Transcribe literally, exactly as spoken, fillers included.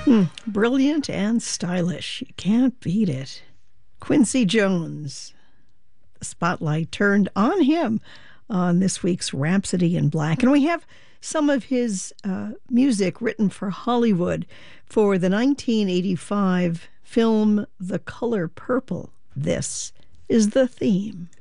Brilliant and stylish. You can't beat it. Quincy Jones. The spotlight turned on him on this week's Rhapsody in Black. And we have some of his uh, music written for Hollywood for the nineteen eighty-five film The Color Purple. This is the theme.